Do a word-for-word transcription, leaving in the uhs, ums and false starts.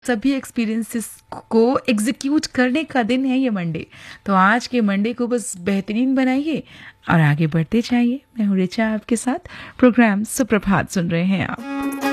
सभी एक्सपीरियंसेस को एग्जीक्यूट करने का दिन है ये मंडे। तो आज के मंडे को बस बेहतरीन बनाइए और आगे बढ़ते जाइए। मैं हूँ रिचा आपके साथ, प्रोग्राम सुप्रभात सुन रहे हैं आप।